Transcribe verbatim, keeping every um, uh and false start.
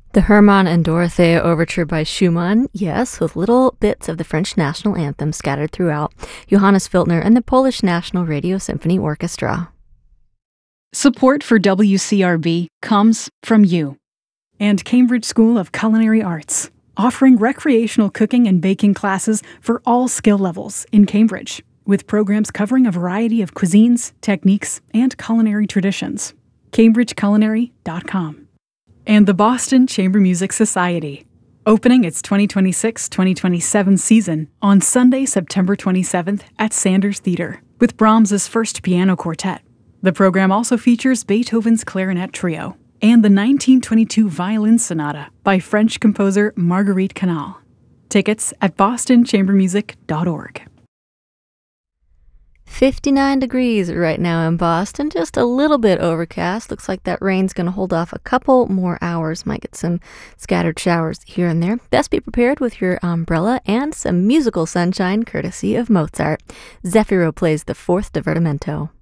The Hermann and Dorothea Overture by Schumann, yes, with little bits of the French national anthem scattered throughout. Johannes Filtner and the Polish National Radio Symphony Orchestra. Support for W C R B comes from you and Cambridge School of Culinary Arts, offering recreational cooking and baking classes for all skill levels in Cambridge, with programs covering a variety of cuisines, techniques, and culinary traditions. cambridge culinary dot com. And the Boston Chamber Music Society, opening its twenty twenty-six twenty twenty-seven season on Sunday, September twenty-seventh at Sanders Theater, with Brahms's First Piano Quartet. The program also features Beethoven's Clarinet Trio and the nineteen twenty-two Violin Sonata by French composer Marguerite Canal. Tickets at boston chamber music dot org. fifty-nine degrees right now in Boston, just a little bit overcast. Looks like that rain's going to hold off a couple more hours. Might get some scattered showers here and there. Best be prepared with your umbrella and some musical sunshine courtesy of Mozart. Zefiro plays the fourth divertimento.